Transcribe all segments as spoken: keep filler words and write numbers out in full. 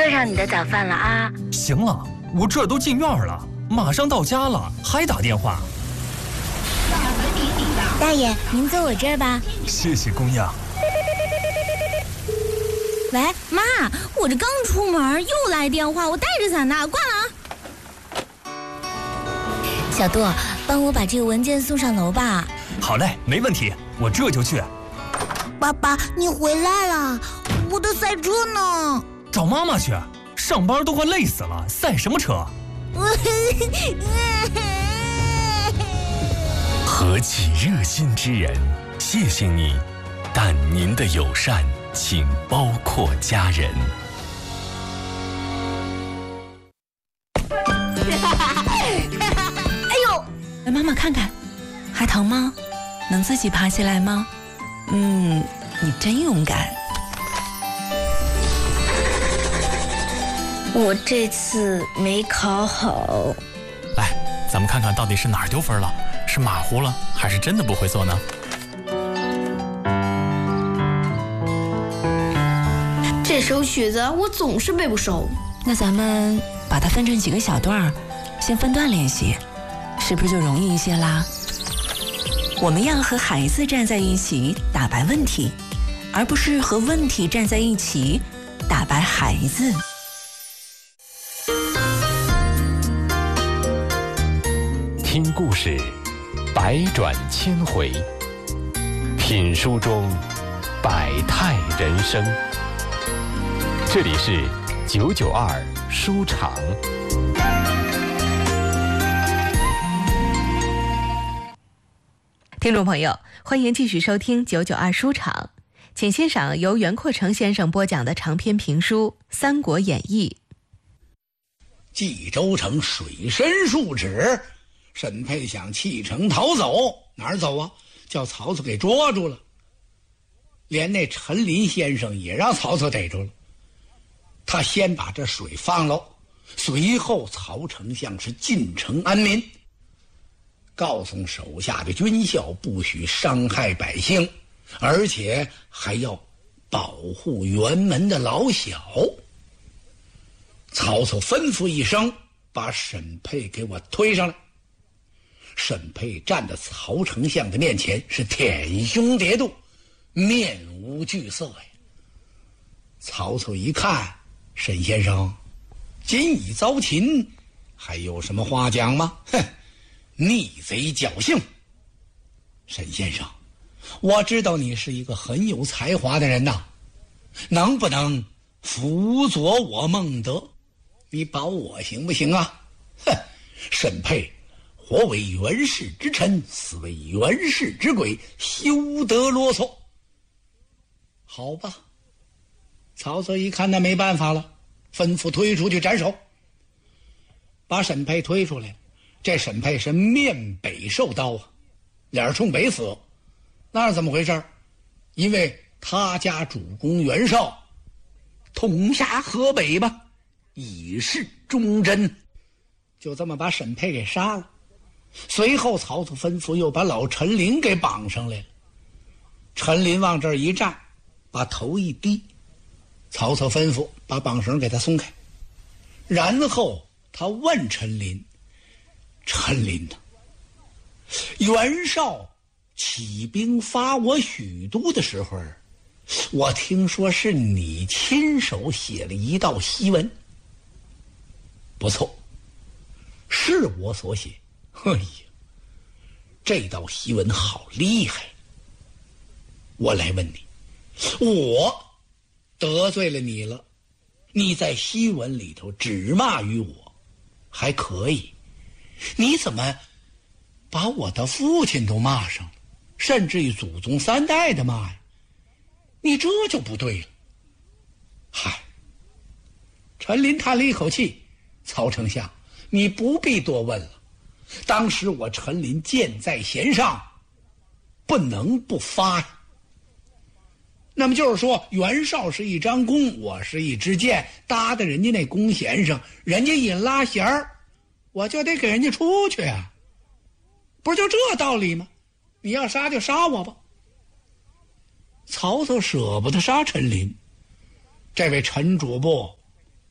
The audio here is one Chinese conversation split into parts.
送上你的早饭了啊。 行了，我这都进院了，马上到家了，还打电话。 大爷，您坐我这儿吧。 谢谢姑娘。 喂，妈，我这刚出门又来电话，我带着伞呢，挂了啊。小杜，帮我把这个文件送上楼吧。 好嘞，没问题，我这就去。 爸爸，你回来了，我的赛车呢？ 找妈妈去，上班都快累死了，赛什么车？ 何其热心之人，谢谢你，但您的友善请包括家人。 哎呦， 来妈妈看看，还疼吗？能自己爬起来吗？嗯，你真勇敢。 我这次没考好。 来，咱们看看到底是哪儿丢分了，是马虎了，还是真的不会做呢？ 这首曲子我总是背不熟。 那咱们把它分成几个小段，先分段练习，是不是就容易一些啦？我们要和孩子站在一起打败问题，而不是和问题站在一起打败孩子。 听故事，百转千回；品书中，百态人生。这里是九九二书场。 听众朋友，欢迎继续收听九九二书场，请欣赏由袁阔成先生播讲的长篇评书《三国演义》。 冀州城水深数尺，沈佩想弃城逃走，哪儿走啊？叫曹操给捉住了。连那陈林先生也让曹操逮住了。他先把这水放了，随后曹丞相是进城安民，告诉手下的军校不许伤害百姓，而且还要保护辕门的老小。曹操吩咐一声，把沈佩给我推上来。沈佩站在曹丞相的面前，是舔胸叠肚，面无惧色呀。曹操一看，沈先生今已遭擒，还有什么话讲吗？哼，逆贼侥幸。沈先生，我知道你是一个很有才华的人呐，能不能辅佐我孟德？你保我行不行啊？哼，沈佩活为袁氏之臣，死为袁氏之鬼，休得啰嗦。好吧，曹操一看那没办法了，吩咐推出去斩首。把沈佩推出来，这沈佩是面北受刀啊，脸冲北死。那是怎么回事？因为他家主公袁绍统辖河北吧，以示忠贞，就这么把沈佩给杀了。随后曹操吩咐又把老陈琳给绑上来了。陈琳往这儿一站，把头一低，曹操吩咐把绑绳给他松开。然后他问陈琳：陈琳呐，袁绍起兵发我许都的时候，我听说是你亲手写了一道檄文。不错，是我所写。哎呀，这道檄文好厉害。我来问你，我得罪了你了，你在檄文里头只骂于我还可以，你怎么把我的父亲都骂上了，甚至于祖宗三代的骂呀？你这就不对了。嗨，陈琳叹了一口气，曹丞相，你不必多问了，当时我陈琳箭在弦上，不能不发呀。那么就是说，袁绍是一张弓，我是一支箭，搭在人家那弓弦上，人家一拉弦儿，我就得给人家出去啊，不是就这道理吗？你要杀就杀我吧。曹操舍不得杀陈琳，这位陈主簿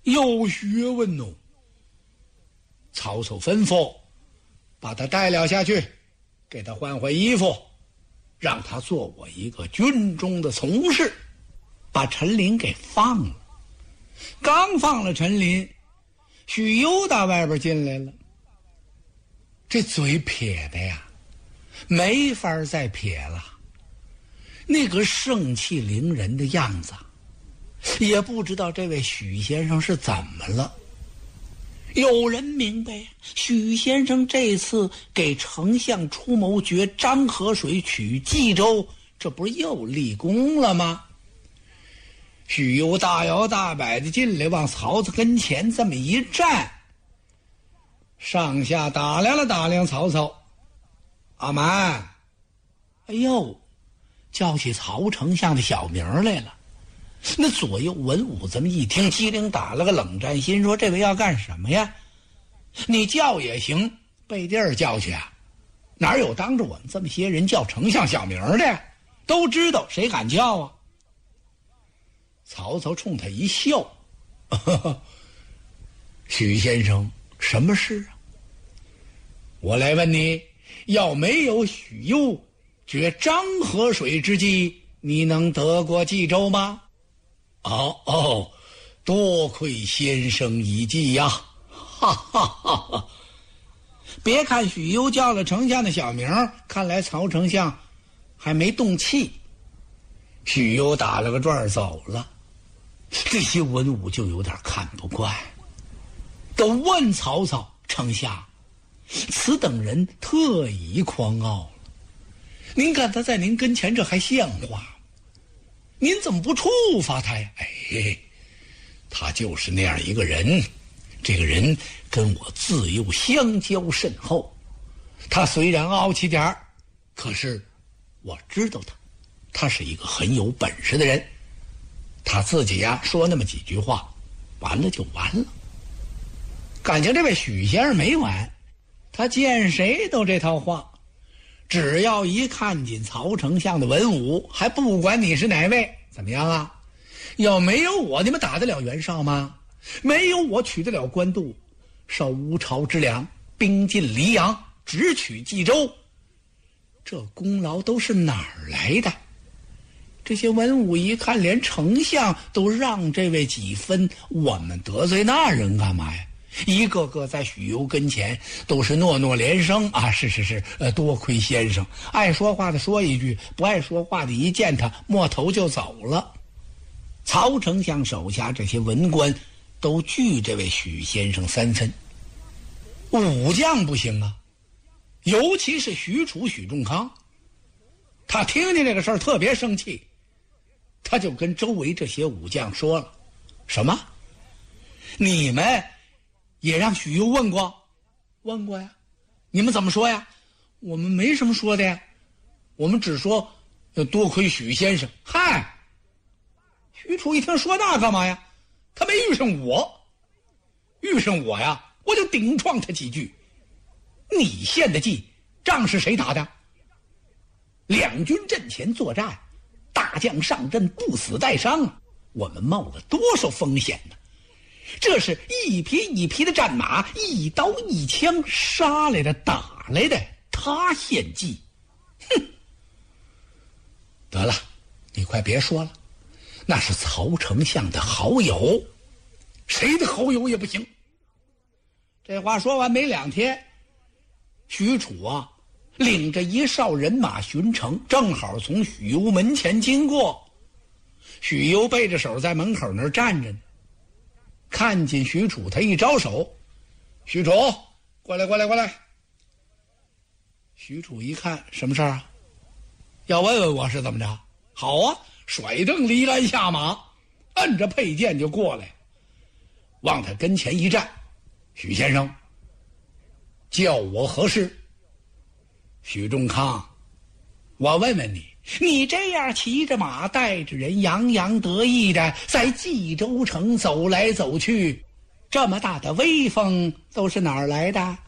有学问哦。曹操吩咐把他带了下去，给他换换衣服，让他做我一个军中的从事，把陈琳给放了。刚放了陈琳，许攸打外边进来了，这嘴撇的呀没法再撇了，那个盛气凌人的样子，也不知道这位许先生是怎么了。有人明白，许先生这次给丞相出谋决漳河水取冀州，这不是又立功了吗？许攸大摇大摆的进来，往曹操跟前这么一站，上下打量了打量曹操。阿蛮，哎呦，叫起曹丞相的小名来了。那左右文武这么一听，机灵打了个冷战，心说这位要干什么呀？你叫也行，背地儿叫去啊？哪有当着我们这么些人叫丞相小名的？都知道，谁敢叫啊？曹操冲他一笑，呵呵，许先生，什么事啊？我来问你，要没有许攸决漳河水之计，你能得过冀州吗？哦哦，多亏先生一计呀！哈哈哈哈！别看许攸叫了丞相的小名，看来曹丞相还没动气。许攸打了个转走了，这些文武就有点看不惯，都问曹操：丞相，此等人特以狂傲了，您看他在您跟前，这还像话吗？您怎么不处罚他呀？哎，他就是那样一个人，这个人跟我自幼相交甚厚，他虽然傲气点儿，可是我知道他，他是一个很有本事的人。他自己呀说那么几句话，完了就完了。感情这位许先生没完，他见谁都这套话。只要一看见曹丞相的文武，还不管你是哪位，怎么样啊？要没有我，你们打得了袁绍吗？没有我，取得了官渡，受乌巢之粮，兵进黎阳，直取冀州，这功劳都是哪儿来的？这些文武一看，连丞相都让这位几分，我们得罪那人干嘛呀？一个个在许攸跟前都是诺诺连声啊！是是是，呃，多亏先生，爱说话的说一句，不爱说话的一见他摸头就走了。曹丞相手下这些文官都惧这位许先生三分，武将不行啊，尤其是许褚、许仲康，他听见这个事儿特别生气，他就跟周围这些武将说了：什么？你们也让许攸问过？问过呀。你们怎么说呀？我们没什么说的呀，我们只说多亏许先生。嗨，许褚一听说那干嘛呀？他没遇上我，遇上我呀，我就顶撞他几句。你献的计，仗是谁打的？两军阵前作战，大将上阵不死带伤，我们冒了多少风险呢？这是一匹一匹的战马，一刀一枪杀来的打来的，他献计。哼！得了，你快别说了，那是曹丞相的好友，谁的好友也不行。这话说完没两天，许褚啊领着一哨人马巡城，正好从许攸门前经过。许攸背着手在门口那儿站着呢，看见许褚，他一招手：许褚，过来过来过来。许褚一看，什么事儿啊？要问问我是怎么着？好啊，甩蹬离鞍下马，按着佩剑就过来，往他跟前一站：许先生，叫我何事？许仲康，我问问你，你这样骑着马带着人洋洋得意的在冀州城走来走去，这么大的威风都是哪儿来的？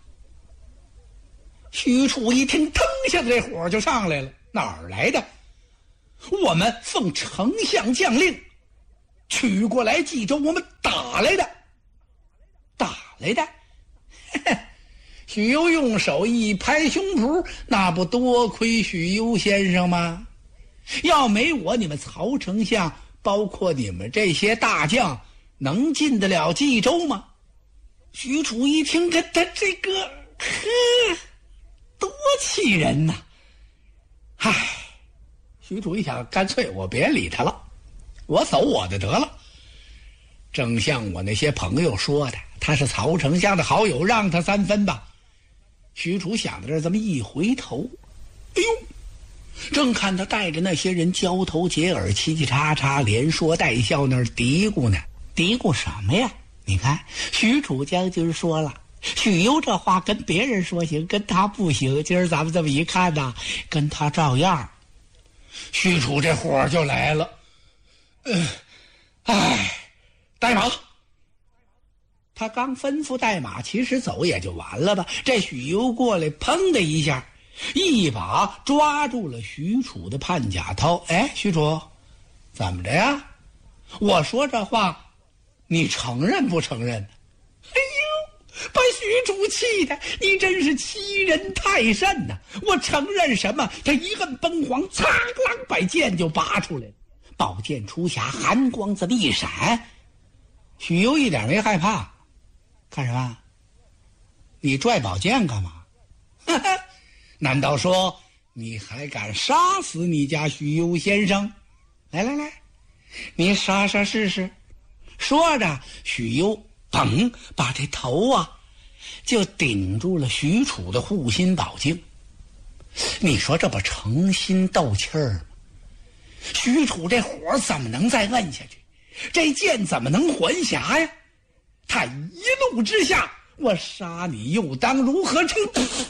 许褚一听，腾一下子这火就上来了，哪儿来的？我们奉丞相将令取过来冀州，我们打来的。 来的？许攸用手一拍胸脯，那不多亏许攸先生吗？要没我，你们曹丞相，包括你们这些大将，能进得了冀州吗？许褚一听，他他这个，呵，多气人呐！唉，许褚一想，干脆我别理他了，我走我的得了。正像我那些朋友说的，他是曹丞相的好友，让他三分吧。许褚想到这儿，这么一回头，哎呦，正看他带着那些人交头接耳，叽叽喳喳，连说带笑，那儿嘀咕呢。嘀咕什么呀？你看，许褚将军说了，许攸这话跟别人说行，跟他不行。今儿咱们这么一看呐，跟他照样。许褚这火就来了，嗯，唉，带马。他刚吩咐带马，其实走也就完了吧。这许攸过来，砰的一下，一把抓住了许褚的半甲涛。哎，许褚，怎么着呀？我说这话，你承认不承认？哎呦，把许褚气的，你真是欺人太甚呐！我承认什么？他一摁崩簧，嚓啷，把剑就拔出来了，宝剑出匣，寒光这么一闪，许攸一点没害怕。干什么？你拽宝剑干嘛？难道说你还敢杀死你家许攸先生？来来来，你杀杀试试。说着，许攸砰把这头啊就顶住了许褚的护心宝镜。你说这不诚心斗气儿吗？许褚这火怎么能再摁下去？这剑怎么能还匣呀？他一怒之下，我杀你又当如何成？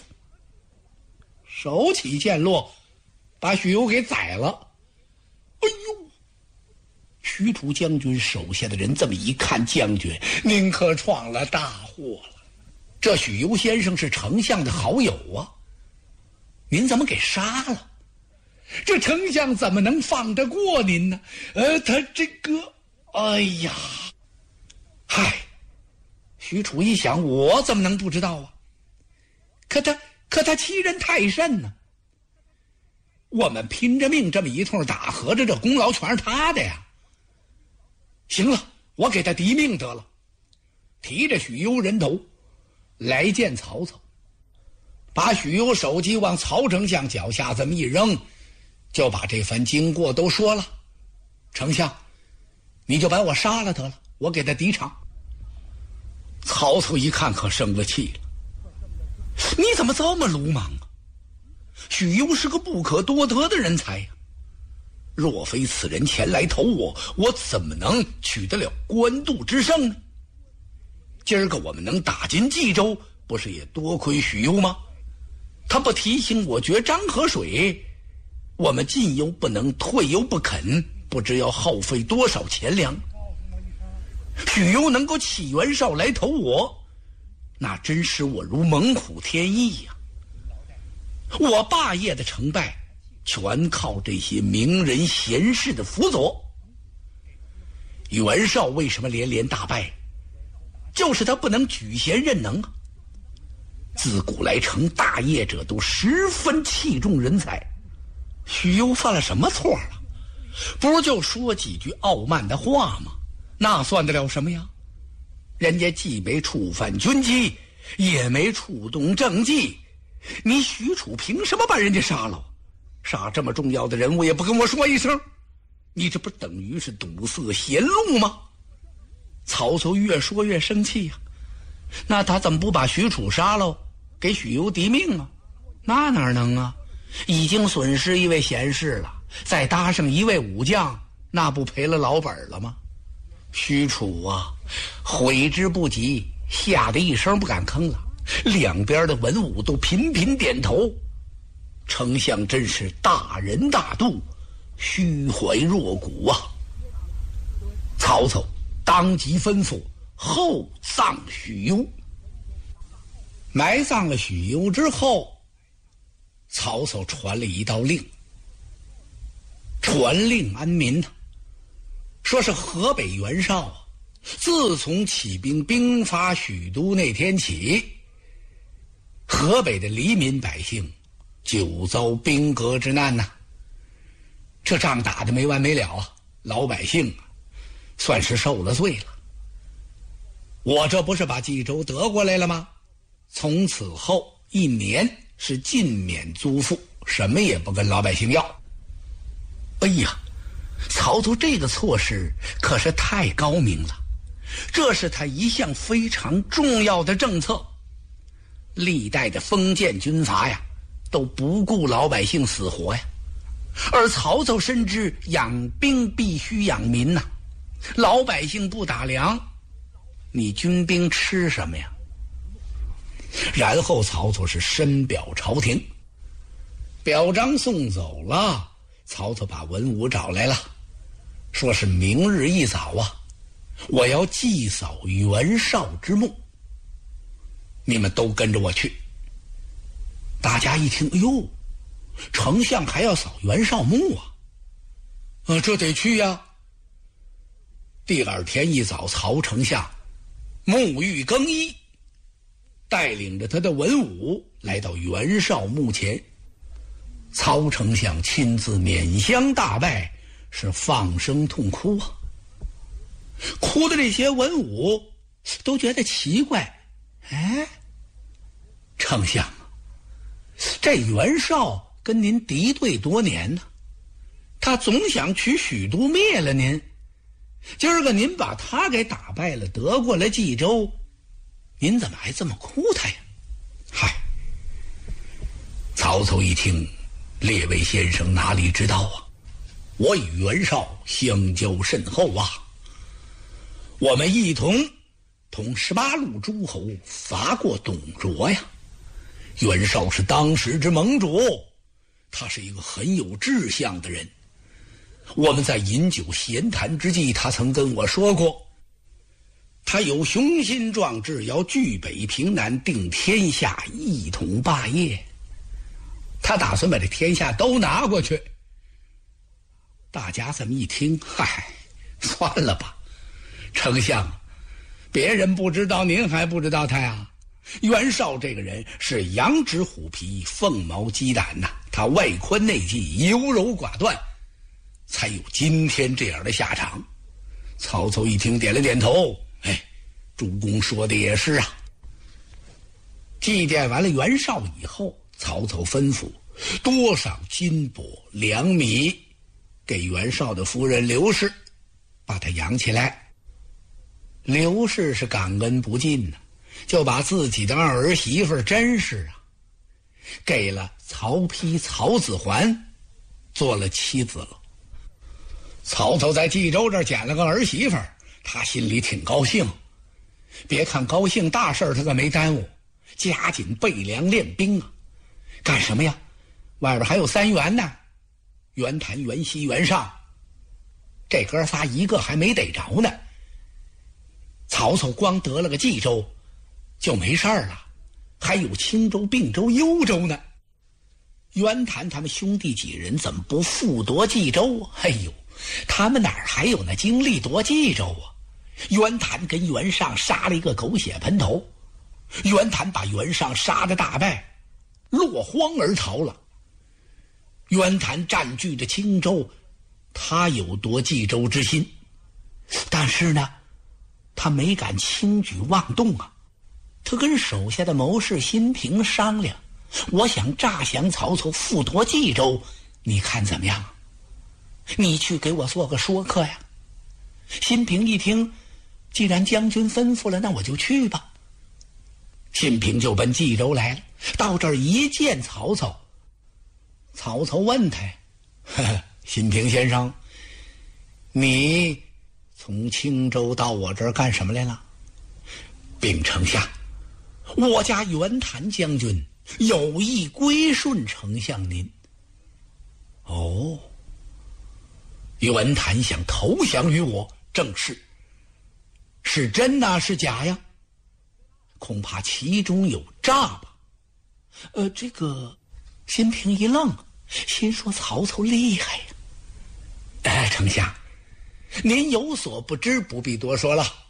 手起剑落，把许攸给宰了。哎呦！许褚将军手下的人这么一看，将军您可闯了大祸了。这许攸先生是丞相的好友啊，您怎么给杀了？这丞相怎么能放得过您呢？呃，他这个，哎呀，嗨！许褚一想，我怎么能不知道啊？可他可他欺人太甚呢。我们拼着命这么一通打，合着这功劳全是他的呀。行了，我给他抵命得了。提着许攸人头来见曹操，把许攸手机往曹丞相脚下这么一扔，就把这番经过都说了。丞相，你就把我杀了得了，我给他抵偿。曹操一看，可生了气了。你怎么这么鲁莽啊？许攸是个不可多得的人才呀、啊！若非此人前来投我，我怎么能取得了官渡之胜呢？今儿个我们能打进冀州，不是也多亏许攸吗？他不提醒我绝漳河水，我们进又不能，退又不肯，不知要耗费多少钱粮。许攸能够弃袁绍来投我，那真使我如猛虎添翼呀、啊！我霸业的成败，全靠这些名人贤士的辅佐。袁绍为什么连连大败？就是他不能举贤任能啊！自古来成大业者都十分器重人才，许攸犯了什么错了？不就说几句傲慢的话吗？那算得了什么呀？人家既没触犯军纪，也没触动政纪，你许褚凭什么把人家杀了？杀这么重要的人物也不跟我说一声，你这不等于是堵塞贤路吗？曹操越说越生气呀、啊，那他怎么不把许褚杀了，给许攸抵命啊？那哪能啊？已经损失一位贤士了，再搭上一位武将，那不赔了老本了吗？许褚啊，悔之不及，吓得一声不敢吭了。两边的文武都频频点头。丞相真是大仁大度，虚怀若谷啊！曹操当即吩咐厚葬许攸。埋葬了许攸之后，曹操传了一道令，传令安民呢、啊，说是河北袁绍啊， 自从起兵兵发许都那天起，河北的黎民百姓久遭兵革之难呐、啊。这仗打得没完没了啊，老百姓啊算是受了罪了。我这不是把冀州得过来了吗？从此后一年是禁免租赋，什么也不跟老百姓要。哎呀，曹操这个措施可是太高明了，这是他一项非常重要的政策。历代的封建军阀呀，都不顾老百姓死活呀，而曹操深知养兵必须养民呐、啊，老百姓不打粮，你军兵吃什么呀？然后曹操是深表朝廷，表彰送走了，曹操把文武找来了，说是明日一早啊，我要祭扫袁绍之墓，你们都跟着我去。大家一听，哎呦，丞相还要扫袁绍墓啊，啊，这得去呀。第二天一早，曹丞相沐浴更衣，带领着他的文武来到袁绍墓前。曹丞相亲自拈香大拜，是放声痛哭啊！哭的这些文武都觉得奇怪，哎，丞相啊，这袁绍跟您敌对多年呢，他总想取许都灭了您，今儿个您把他给打败了，得过了冀州，您怎么还这么哭他呀？嗨，曹操一听，列位先生哪里知道啊，我与袁绍相交甚厚啊，我们一同同十八路诸侯伐过董卓呀。袁绍是当时之盟主，他是一个很有志向的人。我们在饮酒闲谈之际，他曾跟我说过，他有雄心壮志，要据北平南，定天下，一统霸业。他打算把这天下都拿过去。大家这么一听，嗨，算了吧，丞相，别人不知道，您还不知道他呀？袁绍这个人是羊脂虎皮，凤毛鸡胆呐、啊，他外宽内忌，优柔寡断，才有今天这样的下场。曹操一听，点了点头，哎，主公说的也是啊。祭奠完了袁绍以后，曹操吩咐多赏金帛粮米给袁绍的夫人刘氏，把他养起来。刘氏是感恩不尽呢、啊，就把自己的二儿媳妇甄氏啊，给了曹丕、曹子桓做了妻子了。曹操在冀州这儿捡了个儿媳妇，他心里挺高兴。别看高兴，大事他可没耽误，加紧备粮练兵啊。干什么呀？外边还有三袁呢，袁谭、袁熙、袁尚，这哥仨一个还没逮着呢。曹操光得了个冀州就没事儿了，还有青州、并州、幽州呢。袁谭他们兄弟几人怎么不复夺冀州啊？哎呦，他们哪儿还有那精力夺冀州啊？袁谭跟袁尚杀了一个狗血喷头，袁谭把袁尚杀得大败，落荒而逃了。袁谭占据着青州，他有夺冀州之心，但是呢，他没敢轻举妄动啊。他跟手下的谋士辛平商量，我想诈降曹操，复夺冀州，你看怎么样？你去给我做个说客呀。辛平一听，既然将军吩咐了，那我就去吧。辛平就奔冀州来了，到这儿一见曹操，曹操问他：呵呵，辛平先生，你从青州到我这儿干什么来了？禀丞相，我家袁谭将军有意归顺丞相您。哦，袁谭想投降于我，正是。是真呐、啊、是假呀？恐怕其中有诈吧。呃，这个辛平一愣，心说曹操厉害呀。哎，丞相，您有所不知，不必多说了。